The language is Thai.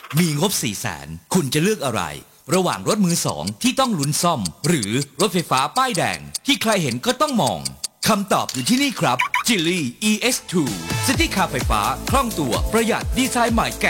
มีงบ 400,000 คุณจะเลือกอะไรระหว่างรถมือสองที่ต้องลุ้นซ่อมหรือรถไฟฟ้าป้ายแดงที่ใครเห็นก็ต้องมองคำตอบอยู่ที่นี่ครับ Geely EX2 ซิตี้คาร์ไฟฟ้าคล่องตัวประหยัดดีไซน์ใหม่แกะ